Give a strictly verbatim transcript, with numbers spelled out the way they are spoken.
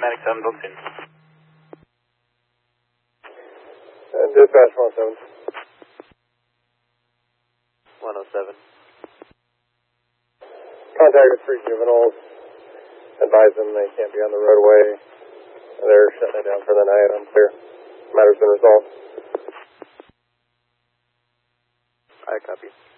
Medic seven booked in. And dispatch one oh seven. one oh seven. Contacted three juveniles. Advise them they can't be on the roadway. They're shutting it down for the night. I'm clear. Matter's been resolved. I copy.